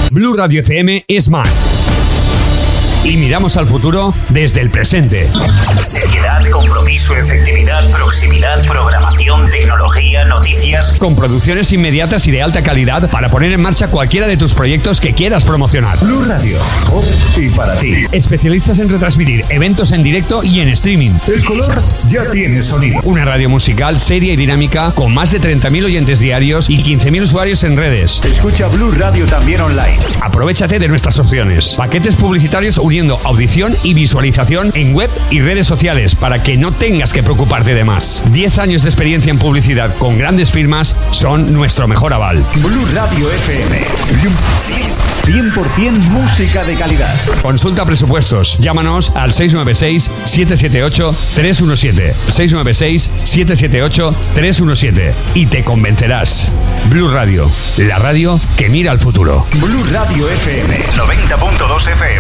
Blue Radio FM es más. Y miramos al futuro desde el presente. Seriedad, compromiso, efectividad, proximidad, programación, tecnología, noticias. Con producciones inmediatas y de alta calidad para poner en marcha cualquiera de tus proyectos que quieras promocionar. Blue Radio, por y para ti. Especialistas en retransmitir eventos en directo y en streaming. El color ya tiene sonido. Una radio musical seria y dinámica con más de 30.000 oyentes diarios y 15.000 usuarios en redes. Escucha Blue Radio también online. Aprovéchate de nuestras opciones. Paquetes publicitarios uniendo audición y visualización en web y redes sociales para que no tengas que preocuparte de más. 10 años de experiencia en publicidad con grandes firmas son nuestro mejor aval. Blue Radio FM. 100% música de calidad. Consulta presupuestos. Llámanos al 696-778-317. 696-778-317. Y te convencerás. Blue Radio, la radio que mira al futuro. Blue Radio FM 90.2 FM.